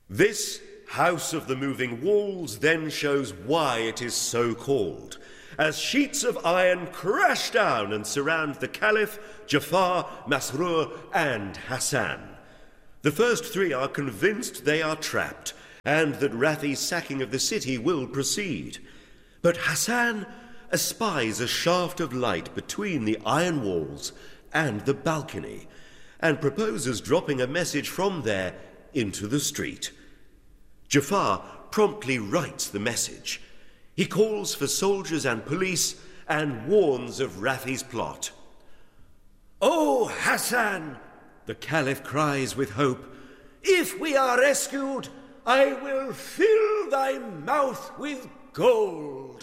This House of the Moving Walls then shows why it is so called, as sheets of iron crash down and surround the Caliph, Jafar, Masrur, and Hassan. The first three are convinced they are trapped, and that Rathi's sacking of the city will proceed. But Hassan espies a shaft of light between the iron walls and the balcony, and proposes dropping a message from there into the street. Jafar promptly writes the message. He calls for soldiers and police and warns of Rathi's plot. "O Hassan," the Caliph cries with hope, "if we are rescued, I will fill thy mouth with gold."